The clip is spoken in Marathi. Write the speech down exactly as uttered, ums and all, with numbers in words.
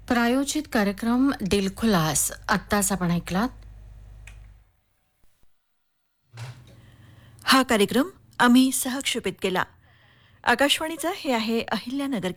प्रायोजित कार्यक्रम दिलखुलास आत्ताच आपण ऐकलात. हा कार्यक्रम आम्ही सहक्षेपित केला. आकाशवाणीचा हे आहे अहिल्यानगर